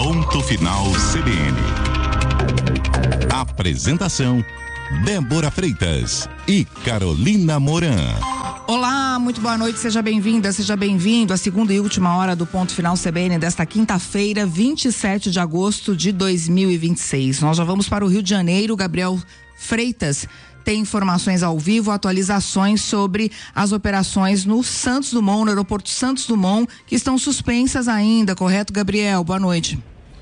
Ponto Final CBN. Apresentação: Débora Freitas e Carolina Moran. Olá, muito boa noite, seja bem-vinda, seja bem-vindo à segunda e última hora do Ponto Final CBN desta quinta-feira, 27 de agosto de 2026. Nós já vamos para o Rio de Janeiro. Gabriel Freitas tem informações ao vivo, atualizações sobre as operações no Santos Dumont, no aeroporto Santos Dumont, que estão suspensas ainda, correto, Gabriel? Boa noite.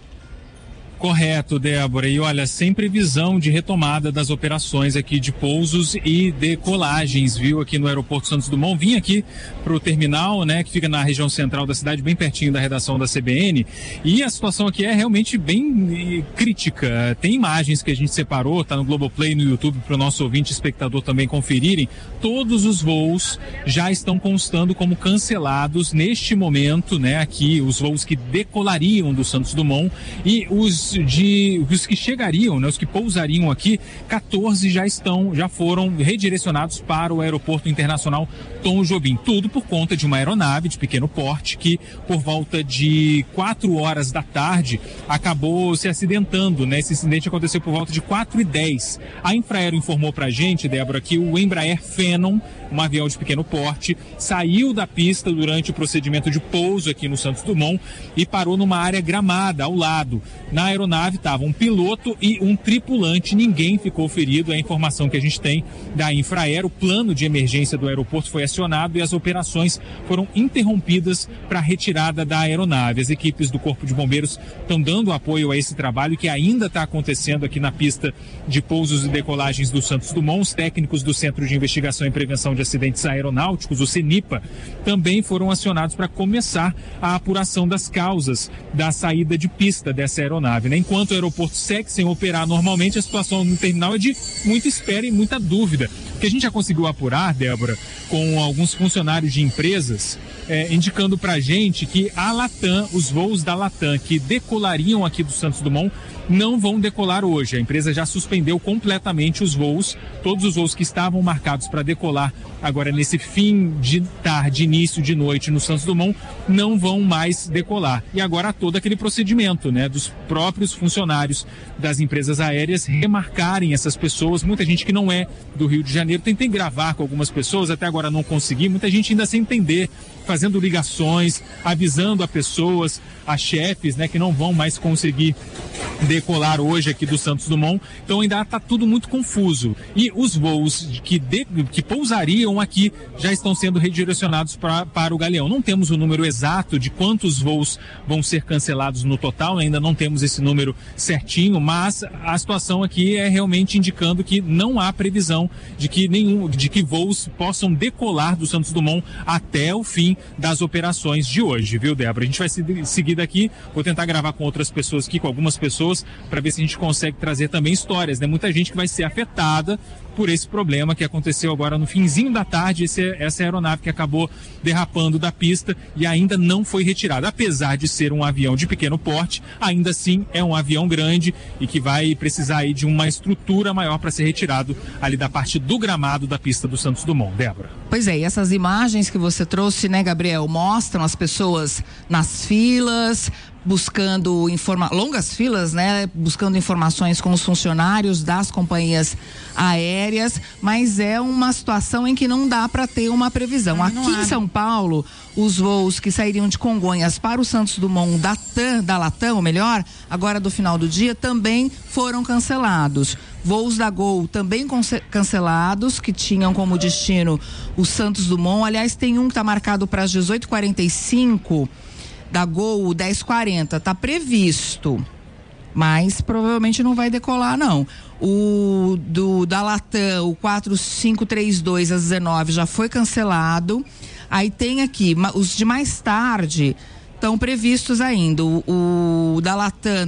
Correto, Débora. E olha, sem previsão de retomada das operações aqui de pousos e decolagens, viu, aqui no aeroporto Santos Dumont. Vim aqui pro terminal, né, que fica na região central da cidade, bem pertinho da redação da CBN, e a situação aqui é realmente bem crítica. Tem imagens que a gente separou, tá no Globoplay, no YouTube, pro nosso ouvinte e espectador também conferirem. Todos os voos já estão constando como cancelados neste momento, né, aqui, os voos que decolariam do Santos Dumont, e os que chegariam, né, os que pousariam aqui, 14 já foram redirecionados para o aeroporto internacional Tom Jobim. Tudo por conta de uma aeronave de pequeno porte que, por volta de 4 horas da tarde, acabou se acidentando, né? Esse acidente aconteceu por volta de 4h10. A Infraero informou pra gente, Débora, que o Embraer Phenom, um avião de pequeno porte, saiu da pista durante o procedimento de pouso aqui no Santos Dumont e parou numa área gramada ao lado. Na aeronave estava um piloto e um tripulante, ninguém ficou ferido, é a informação que a gente tem da Infraero. O plano de emergência do aeroporto foi acionado e as operações foram interrompidas para a retirada da aeronave. As equipes do Corpo de Bombeiros estão dando apoio a esse trabalho que ainda está acontecendo aqui na pista de pousos e decolagens do Santos Dumont. Os técnicos do Centro de Investigação e Prevenção de Acidentes Aeronáuticos, o CENIPA, também foram acionados para começar a apuração das causas da saída de pista dessa aeronave, né? Enquanto o aeroporto segue sem operar normalmente, a situação no terminal é de muita espera e muita dúvida. O que a gente já conseguiu apurar, Débora, com alguns funcionários de empresas, indicando pra gente que a Latam, os voos da Latam que decolariam aqui do Santos Dumont, não vão decolar hoje. A empresa já suspendeu completamente os voos, todos os voos que estavam marcados para decolar agora nesse fim de tarde, início de noite no Santos Dumont, não vão mais decolar. E agora todo aquele procedimento, né, dos próprios funcionários das empresas aéreas remarcarem essas pessoas. Muita gente que não é do Rio de Janeiro, tentei gravar com algumas pessoas, até agora não consegui, muita gente ainda sem entender, fazendo ligações, avisando a pessoas, a chefes, né, que não vão mais conseguir decolar hoje aqui do Santos Dumont. Então ainda está tudo muito confuso. E os voos que pousariam aqui já estão sendo redirecionados para o Galeão. Não temos o número exato de quantos voos vão ser cancelados no total, ainda não temos esse número certinho, mas a situação aqui é realmente indicando que não há previsão de que voos possam decolar do Santos Dumont até o fim das operações de hoje, viu, Débora? A gente vai seguir daqui, vou tentar gravar com outras pessoas aqui, com algumas pessoas, para ver se a gente consegue trazer também histórias, né? Muita gente que vai ser afetada por esse problema que aconteceu agora no finzinho da tarde, essa aeronave que acabou derrapando da pista e ainda não foi retirada. Apesar de ser um avião de pequeno porte, ainda assim é um avião grande e que vai precisar aí de uma estrutura maior para ser retirado ali da parte do gramado da pista do Santos Dumont. Débora. Pois é, e essas imagens que você trouxe, né, Gabriel, mostram as pessoas nas filas, buscando longas filas, né, buscando informações com os funcionários das companhias aéreas, mas é uma situação em que não dá para ter uma previsão. Aqui em São Paulo, os voos que sairiam de Congonhas para o Santos Dumont da Latam, ou melhor, agora do final do dia, também foram cancelados. Voos da Gol também cancelados, que tinham como destino o Santos Dumont. Aliás, tem um que está marcado para as 18h45, da Gol 10h40, tá previsto, mas provavelmente não vai decolar, não. O da Latam, o 4532 às 19 já foi cancelado. Aí tem aqui, os de mais tarde estão previstos ainda. O da Latam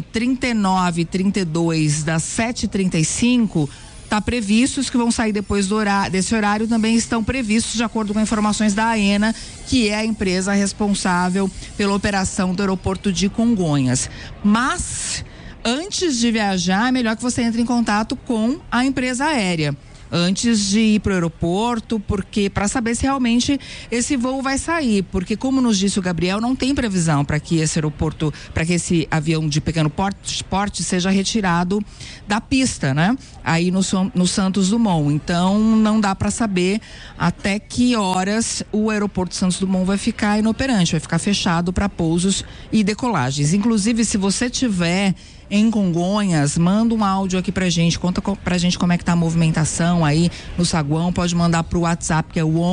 3932 das 7h35 está previsto. Os que vão sair depois desse horário também estão previstos, de acordo com informações da AENA, que é a empresa responsável pela operação do aeroporto de Congonhas. Mas antes de viajar, é melhor que você entre em contato com a empresa aérea. antes de ir para o aeroporto, porque para saber se realmente esse voo vai sair, porque como nos disse o Gabriel, não tem previsão para que esse aeroporto, para que esse avião de pequeno porte seja retirado da pista, né? Aí no Santos Dumont. Então não dá para saber até que horas o aeroporto Santos Dumont vai ficar inoperante, vai ficar fechado para pousos e decolagens. Inclusive, se você tiver em Congonhas, manda um áudio aqui pra gente, conta pra gente como é que tá a movimentação aí no saguão, pode mandar pro WhatsApp, que é o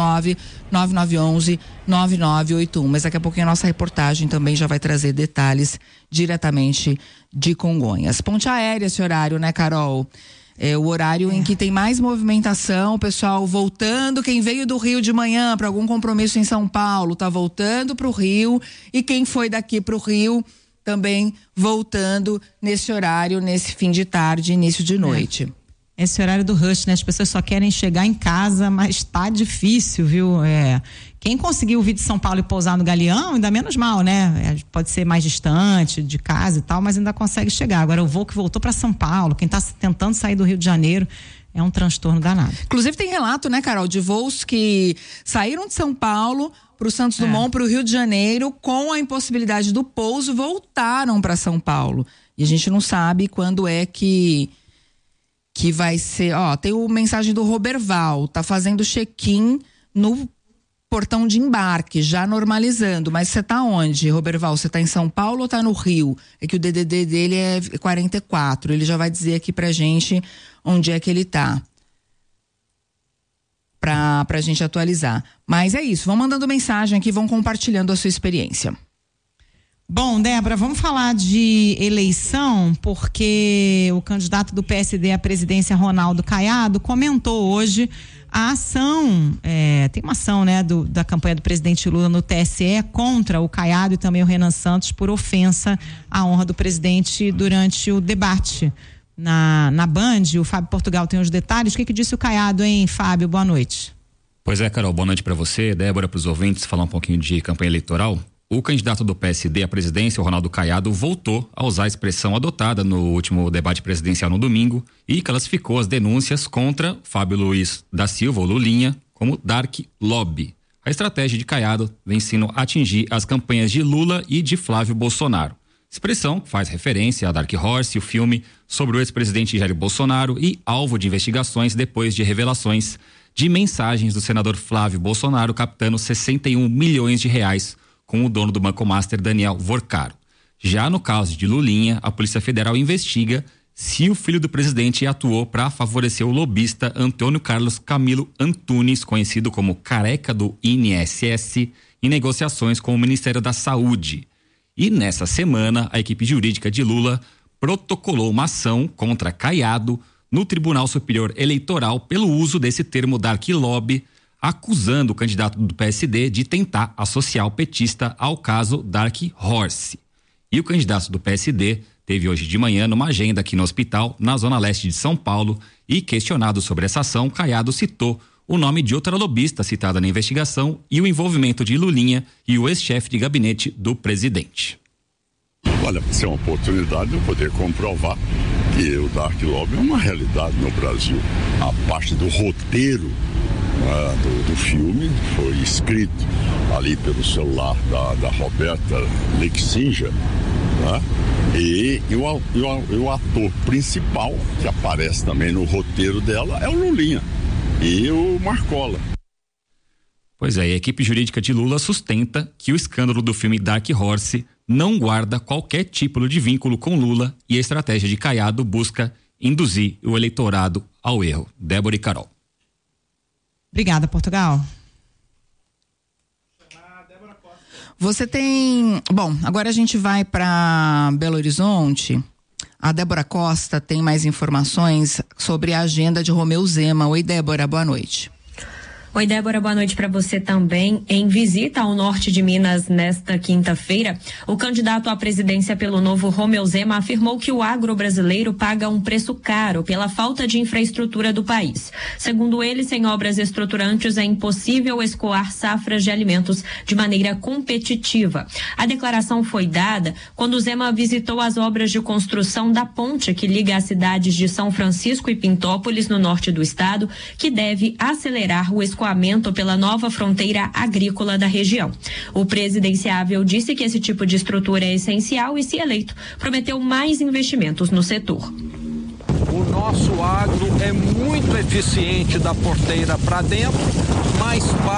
11-99911-9981, mas daqui a pouquinho a nossa reportagem também já vai trazer detalhes diretamente de Congonhas. Ponte aérea esse horário, né, Carol? É o horário em que tem mais movimentação, o pessoal voltando, quem veio do Rio de manhã para algum compromisso em São Paulo, tá voltando pro Rio, e quem foi daqui pro Rio também voltando nesse horário, nesse fim de tarde, início de noite. Esse horário do rush, né? As pessoas só querem chegar em casa, mas tá difícil, viu? Quem conseguiu vir de São Paulo e pousar no Galeão, ainda menos mal, né? Pode ser mais distante de casa e tal, mas ainda consegue chegar. Agora o voo que voltou para São Paulo, quem tá tentando sair do Rio de Janeiro, é um transtorno danado. Inclusive tem relato, né, Carol, de voos que saíram de São Paulo para o Santos Dumont, para o Rio de Janeiro, com a impossibilidade do pouso, voltaram para São Paulo. E a gente não sabe quando é que vai ser. Tem uma mensagem do Roberval, tá fazendo check-in no portão de embarque, já normalizando. Mas você tá onde, Roberval? Você tá em São Paulo ou tá no Rio? É que o DDD dele é 44. Ele já vai dizer aqui pra gente onde é que ele tá, pra gente atualizar. Mas é isso, vão mandando mensagem aqui, vão compartilhando a sua experiência. Bom, Débora, vamos falar de eleição, porque o candidato do PSD à presidência, Ronaldo Caiado, comentou hoje a ação, tem uma ação, né, da campanha do presidente Lula no TSE contra o Caiado e também o Renan Santos por ofensa à honra do presidente durante o debate na Band. O Fábio Portugal tem os detalhes. O que disse o Caiado, hein, Fábio? Boa noite. Pois é, Carol, boa noite para você, Débora, para os ouvintes, falar um pouquinho de campanha eleitoral. O candidato do PSD à presidência, o Ronaldo Caiado, voltou a usar a expressão adotada no último debate presidencial no domingo e classificou as denúncias contra Fábio Luiz da Silva, ou Lulinha, como Dark Lobby. A estratégia de Caiado vem sendo atingir as campanhas de Lula e de Flávio Bolsonaro. Expressão faz referência a Dark Horse, o filme sobre o ex-presidente Jair Bolsonaro, e alvo de investigações depois de revelações de mensagens do senador Flávio Bolsonaro captando 61 milhões de reais com o dono do Banco Master, Daniel Vorcaro. Já no caso de Lulinha, a Polícia Federal investiga se o filho do presidente atuou para favorecer o lobista Antônio Carlos Camilo Antunes, conhecido como Careca do INSS, em negociações com o Ministério da Saúde. E nessa semana, a equipe jurídica de Lula protocolou uma ação contra Caiado no Tribunal Superior Eleitoral pelo uso desse termo Dark Lobby, acusando o candidato do PSD de tentar associar o petista ao caso Dark Horse. E o candidato do PSD teve hoje de manhã numa agenda aqui no hospital, na zona leste de São Paulo, e questionado sobre essa ação, Caiado citou o nome de outra lobista citada na investigação e o envolvimento de Lulinha e o ex-chefe de gabinete do presidente. Olha, vai ser uma oportunidade de eu poder comprovar que o Dark Lobby é uma realidade no Brasil. A parte do roteiro do filme foi escrito ali pelo celular da Roberta Lexinger, né? E o ator principal, que aparece também no roteiro dela, é o Lulinha e o Marcola. Pois é, a equipe jurídica de Lula sustenta que o escândalo do filme Dark Horse não guarda qualquer tipo de vínculo com Lula e a estratégia de Caiado busca induzir o eleitorado ao erro. Débora e Carol. Obrigada, Portugal. Você tem... Bom, agora a gente vai para Belo Horizonte. A Débora Costa tem mais informações sobre a agenda de Romeu Zema. Oi, Débora, boa noite. Oi, Débora, boa noite para você também. Em visita ao norte de Minas nesta quinta-feira, o candidato à presidência pelo Novo, Romeu Zema, afirmou que o agro brasileiro paga um preço caro pela falta de infraestrutura do país. Segundo ele, sem obras estruturantes é impossível escoar safras de alimentos de maneira competitiva. A declaração foi dada quando Zema visitou as obras de construção da ponte que liga as cidades de São Francisco e Pintópolis, no norte do estado, que deve acelerar o escoamento pela nova fronteira agrícola da região. O presidenciável disse que esse tipo de estrutura é essencial e, se eleito, prometeu mais investimentos no setor. O nosso agro é muito eficiente da porteira para dentro, mas